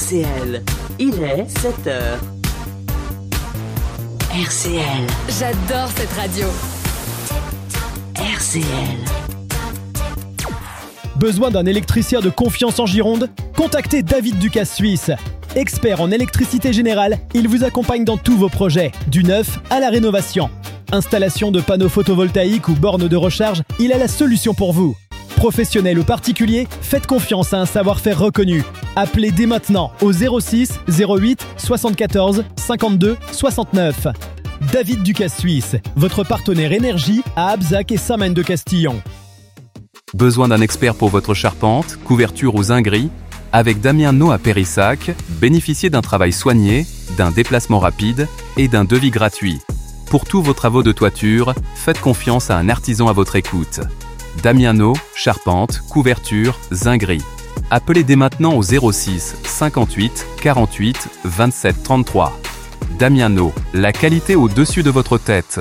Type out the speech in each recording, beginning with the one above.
RCL, il est 7h. RCL. J'adore cette radio. RCL. Besoin d'un électricien de confiance en Gironde ? Contactez David Ducasse Suisse. Expert en électricité générale, il vous accompagne dans tous vos projets, du neuf à la rénovation. Installation de panneaux photovoltaïques ou bornes de recharge, il a la solution pour vous. Professionnel ou particulier, faites confiance à un savoir-faire reconnu. Appelez dès maintenant au 06 08 74 52 69. David Ducasse Suisse, votre partenaire énergie à Abzac et Saint-Maine-de-Castillon. Besoin d'un expert pour votre charpente, couverture ou zinguerie ? Avec Damien No à Périssac, bénéficiez d'un travail soigné, d'un déplacement rapide et d'un devis gratuit. Pour tous vos travaux de toiture, faites confiance à un artisan à votre écoute. Damien No, charpente, couverture, zinguerie. Appelez dès maintenant au 06 58 48 27 33. Damien No, la qualité au-dessus de votre tête.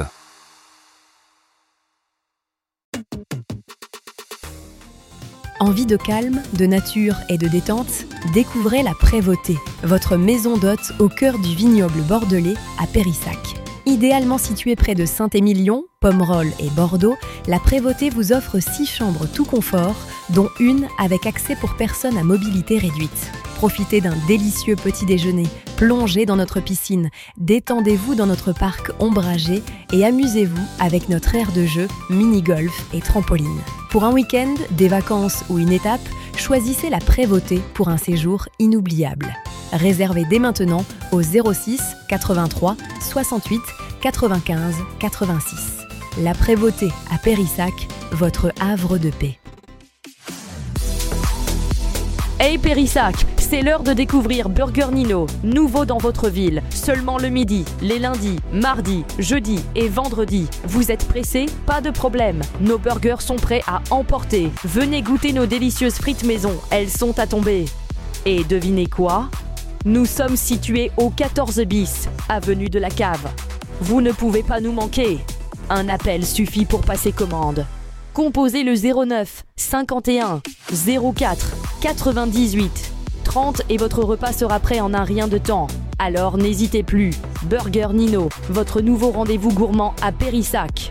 Envie de calme, de nature et de détente ? Découvrez la Prévôté, votre maison d'hôte au cœur du vignoble bordelais à Périssac. Idéalement située près de Saint-Émilion, Pomerol et Bordeaux, la Prévôté vous offre 6 chambres tout confort, dont une avec accès pour personnes à mobilité réduite. Profitez d'un délicieux petit déjeuner, plongez dans notre piscine, détendez-vous dans notre parc ombragé et amusez-vous avec notre aire de jeu, mini-golf et trampoline. Pour un week-end, des vacances ou une étape, choisissez la Prévôté pour un séjour inoubliable. Réservez dès maintenant au 06 83 68 95 86. La Prévôté à Périssac, votre havre de paix. Hey Périssac, c'est l'heure de découvrir Burger Nino, nouveau dans votre ville, seulement le midi, les lundis, mardis, jeudis et vendredis. Vous êtes pressés ? Pas de problème, nos burgers sont prêts à emporter. Venez goûter nos délicieuses frites maison, elles sont à tomber. Et devinez quoi ? Nous sommes situés au 14 bis, avenue de la Cave. Vous ne pouvez pas nous manquer. Un appel suffit pour passer commande. Composez le 09 51 04 98 30 et votre repas sera prêt en un rien de temps. Alors n'hésitez plus. Burger Nino, votre nouveau rendez-vous gourmand à Périssac.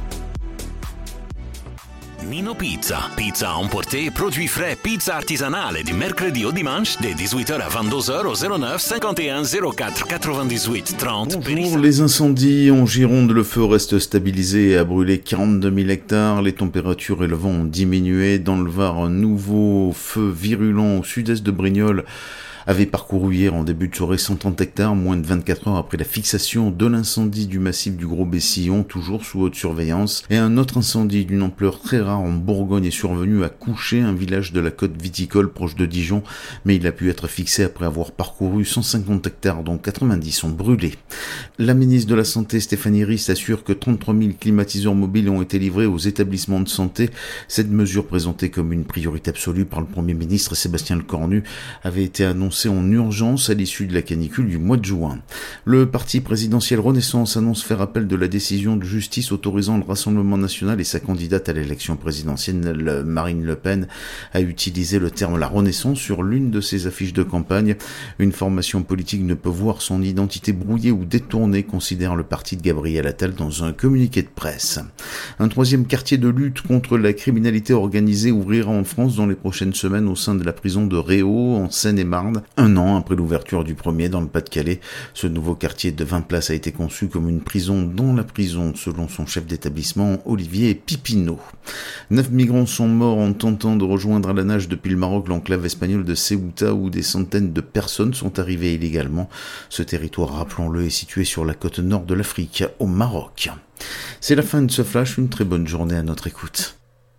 Nino Pizza. Pizza à emporter, produits frais, pizza artisanale du mercredi au dimanche de 18h à 22h au 09 51 04 98 30. Bonjour, les incendies en Gironde, le feu reste stabilisé et a brûlé 42 000 hectares. Les températures et le vent ont diminué. Dans le Var, un nouveau feu virulent au sud-est de Brignoles avait parcouru hier en début de soirée 130 hectares, moins de 24 heures après la fixation de l'incendie du massif du Gros Bessillon, toujours sous haute surveillance. Et un autre incendie d'une ampleur très rare en Bourgogne est survenu à Couchet, un village de la côte viticole proche de Dijon, mais il a pu être fixé après avoir parcouru 150 hectares, dont 90 sont brûlés. La ministre de la Santé, Stéphanie Rist, assure que 33 000 climatiseurs mobiles ont été livrés aux établissements de santé. Cette mesure, présentée comme une priorité absolue par le Premier ministre Sébastien Lecornu, avait été annoncée en urgence à l'issue de la canicule du mois de juin. Le parti présidentiel Renaissance annonce faire appel de la décision de justice autorisant le Rassemblement national et sa candidate à l'élection présidentielle, Marine Le Pen, a utilisé le terme la Renaissance sur l'une de ses affiches de campagne. Une formation politique ne peut voir son identité brouillée ou détournée, considère le parti de Gabriel Attal dans un communiqué de presse. Un troisième quartier de lutte contre la criminalité organisée ouvrira en France dans les prochaines semaines au sein de la prison de Réau, en Seine-et-Marne. Un an après l'ouverture du premier dans le Pas-de-Calais, ce nouveau quartier de 20 places a été conçu comme une prison dans la prison, selon son chef d'établissement, Olivier Pipineau. 9 migrants sont morts en tentant de rejoindre à la nage depuis le Maroc l'enclave espagnole de Ceuta, où des centaines de personnes sont arrivées illégalement. Ce territoire, rappelons-le, est situé sur la côte nord de l'Afrique, au Maroc. C'est la fin de ce flash, une très bonne journée à notre écoute.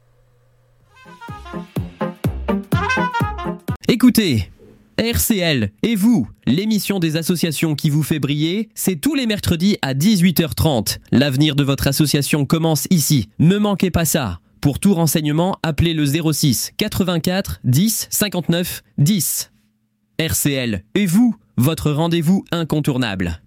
Écoutez, RCL et vous, l'émission des associations qui vous fait briller, c'est tous les mercredis à 18h30. L'avenir de votre association commence ici. Ne manquez pas ça. Pour tout renseignement, appelez le 06 84 10 59 10. RCL et vous, votre rendez-vous incontournable.